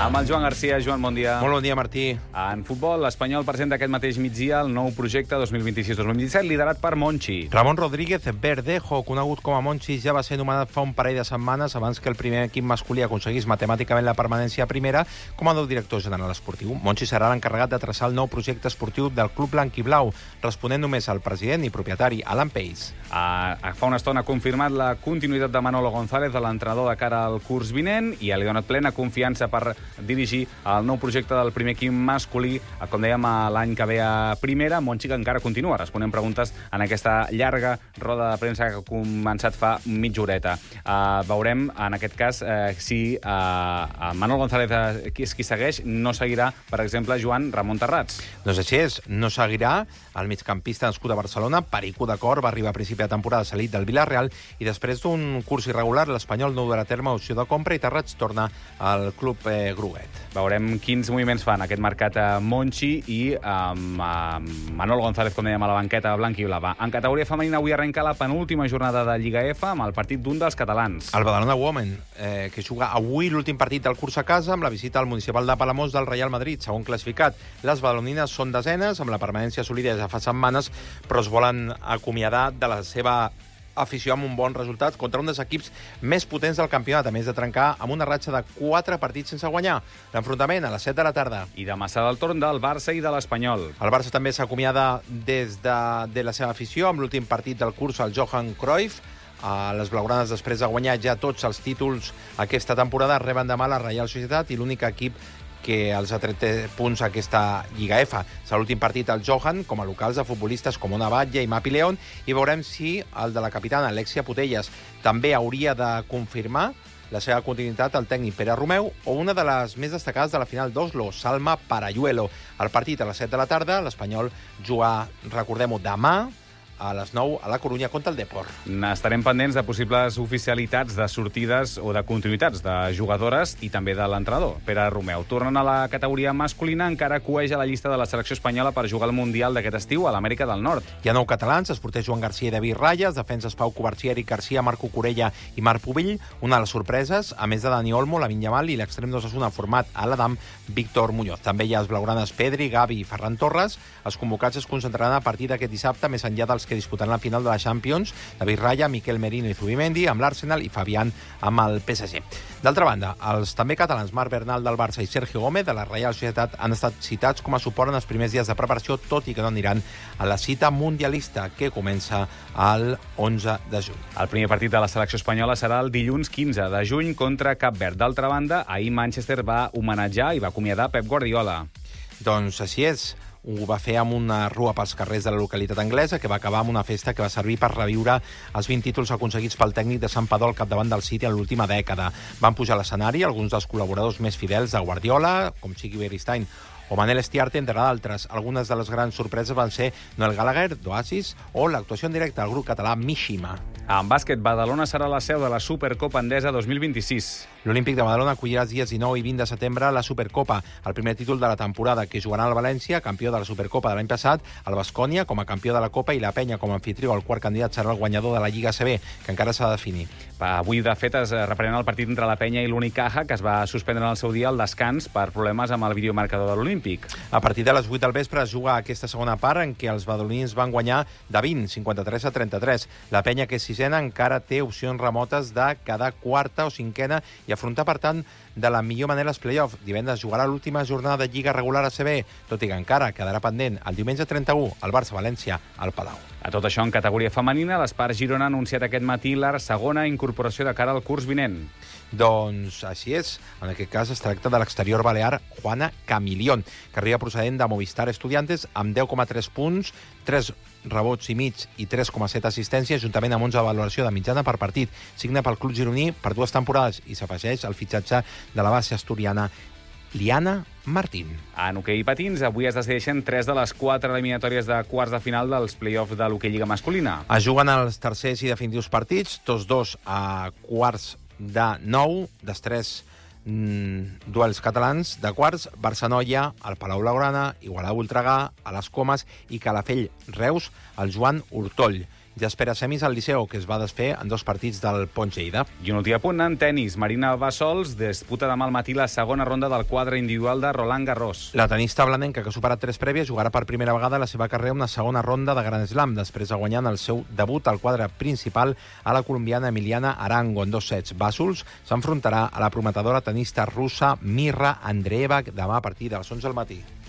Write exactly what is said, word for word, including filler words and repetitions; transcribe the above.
Amb el Joan Garcia. Joan, bon dia. Molt bon dia, Martí. En futbol, l'Espanyol presenta aquest mateix migdia el nou projecte dos mil vint-i-sis dos mil vint-i-set, liderat per Monchi. Ramon Rodríguez Verdejo, conegut com a Monchi, ja va ser nomenat fa un parell de setmanes abans que el primer equip masculí aconseguís matemàticament la permanència a primera com a nou director general esportiu. Monchi serà l'encarregat de traçar el nou projecte esportiu del club blanc i blau, responent només al president i propietari, Alan Pace. Uh, fa una estona ha confirmat la continuïtat de Manolo González, de l'entrenador de cara al curs vinent, i li ha donat plena confiança per dirigir el nou projecte del primer equip masculí, com dèiem, l'any que ve a primera. Monchi, que encara continua responent preguntes en aquesta llarga roda de premsa que ha començat fa mitja horeta. Uh, veurem, en aquest cas, uh, si uh, Manolo González uh, és qui segueix. No seguirà, per exemple, Joan Ramon Terrats. Doncs així és, no seguirà. El migcampista nascut a Barcelona, perico d'acord, va arribar a principi de temporada cedit del Villarreal i després d'un curs irregular l'Espanyol no durà a terme opció de compra i Terrats torna al club eh, Gruguet. Veurem quins moviments fan aquest mercat a Monchi i amb um, Manolo González, com dèiem, a la banqueta blanc i blava. En categoria femenina avui arrenca la penúltima jornada de Lliga F amb el partit d'un dels catalans. El Badalona Women, eh, que juga avui l'últim partit del curs a casa amb la visita al municipal de Palamós del Real Madrid, segon classificat. Les badalonines són desenes, amb la permanència assolida ja fa setmanes, però es volen acomiadar de la seva afició amb un bon resultat contra un dels equips més potents del campionat, a més de trencar amb una ratxa de quatre partits sense guanyar. L'enfrontament a les set de la tarda. I demà serà el torn del Barça i de l'Espanyol. El Barça també s'acomiada des de, de la seva afició amb l'últim partit del curs al Johan Cruyff. Uh, les blaugranes, després de guanyar ja tots els títols aquesta temporada, reben demà la Reial Societat i l'únic equip que els ha tret punts a aquesta Lliga F. Serà l'últim partit al Johan, com a locals de futbolistes com Ona Batlle i Mapi León, i veurem si el de la capitana, Alexia Putellas, també hauria de confirmar la seva continuïtat al tècnic Pere Romeu o una de les més destacades de la final d'Oslo, Salma Parayuelo. El partit a les set de la tarda, l'Espanyol juga, recordem-ho, demà, a les nou a la Corunya contra el Depor. Estarem pendents de possibles oficialitats de sortides o de continuïtats de jugadores i també de l'entrenador, Pere Romeu. Tornen a la categoria masculina, encara coeix a la llista de la selecció espanyola per jugar al Mundial d'aquest estiu a l'Amèrica del Nord. Hi ha nou catalans, es porteix Joan Garcia i David Raya, els defenses Pau Covarsí, Eric Garcia, Marco Corella i Marc Pubill. Una de les sorpreses, a més de Dani Olmo, Lamin Yamal i l'extrem d'Osasuna format a l'Adam, Víctor Muñoz. També hi ha els blaugranes Pedri, Gavi i Ferran Torres. Els convocats es concentraran a partir d'aquest dissabte, més enllà dels que disputaran la final de la Champions, David Raya, Miquel Merino i Zubimendi amb l'Arsenal i Fabián amb el P S G. D'altra banda, els també catalans Marc Bernal del Barça i Sergio Gómez de la Reial Societat han estat citats com a suport en els primers dies de preparació, tot i que no aniran a la cita mundialista que comença el onze de juny. El primer partit de la selecció espanyola serà el dilluns quinze de juny contra Cap Verd. D'altra banda, ahir Manchester va homenatjar i va acomiadar Pep Guardiola. Doncs així és. Ho va fer amb una rua pels carrers de la localitat anglesa, que va acabar amb una festa que va servir per reviure els vint títols aconseguits pel tècnic de Sant Padó al capdavant del City en l'última dècada. Van pujar a l'escenari alguns dels col·laboradors més fidels de Guardiola, com Chiqui Beristain o Manel Estiarte, entre d'altres. Algunes de les grans sorpreses van ser Noel Gallagher, d'Oasis, o l'actuació en directe del grup català Mishima. En bàsquet, Badalona serà la seu de la Supercopa Endesa dos mil vint-i-sis. L'Olímpic de Badalona acollirà els dies dinou i vint de setembre la Supercopa, el primer títol de la temporada, que jugarà al València, campió de la Supercopa de l'any passat, el Baskonia com a campió de la Copa i la Penya com a anfitrió. El quart candidat serà el guanyador de la Lliga A C B, que encara s'ha de definir. Avui, de fet, es reprenen el partit entre la Penya i l'Unicaja, que es va suspendre en el seu dia al descans per problemes amb el videomarcador de l'Olímpic. A partir de les vuit del vespre es juga aquesta segona part en què els badalonins van guanyar de vint, cinquanta-tres a trenta-tres. La Penya, que és sisena, encara té opcions remotes de quedar quarta o cinquena i afrontar, per tant, de la millor manera els play-off. Divendres jugarà l'última jornada de Lliga regular A C B, tot i que encara quedarà pendent el diumenge trenta-u al Barça-València al Palau. A tot això, en categoria femenina, l'Espart Girona ha anunciat aquest matí la segona incorporació de cara al curs vinent. Doncs així és. En aquest cas es tracta de l'exterior balear Juana Camilión, que arriba procedent de Movistar Estudiantes amb deu coma tres punts, tres rebots i mig i tres coma set assistències, juntament amb onze de valoració de mitjana per partit. Signa pel club gironí per dues temporades i s'afegeix el fitxatge de la base asturiana Liana Martín. En hoquei patins, avui es decideixen tres de les quatre eliminatòries de quarts de final dels play-offs de l'hoquei Lliga masculina. Es juguen els tercers i definitius partits, tots dos a quarts de nou, dels tres mm, duels catalans de quarts, Barça-Noia, el Palau Blaugrana, Igualada Voltregà, a les Comes i Calafell Reus, el Joan Hortoll. ja espera semis al Liceu, que es va desfer en dos partits del Pont Lleida. I un últim apunt en tenis. Marina Bassols disputa demà al matí la segona ronda del quadre individual de Roland Garros. La tenista blanenca, que ha superat tres prèvies, jugarà per primera vegada a la seva carrera una segona ronda de Grand Slam, després de guanyar en el seu debut al quadre principal a la colombiana Emiliana Arango en dos sets. Bassols s'enfrontarà a la prometedora tenista russa Mirra Andreeva demà a partir de les onze del matí.